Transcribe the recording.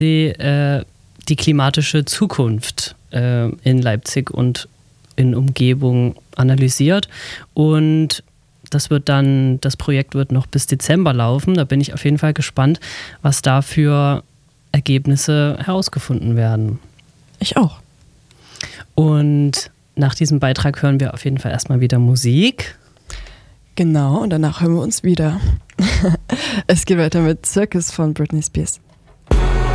die klimatische Zukunft in Leipzig und in Umgebung analysiert. Und das Projekt wird noch bis Dezember laufen. Da bin ich auf jeden Fall gespannt, was da für Ergebnisse herausgefunden werden. Ich auch. Und nach diesem Beitrag hören wir auf jeden Fall erstmal wieder Musik. Genau, und danach hören wir uns wieder. Es geht weiter mit Circus von Britney Spears.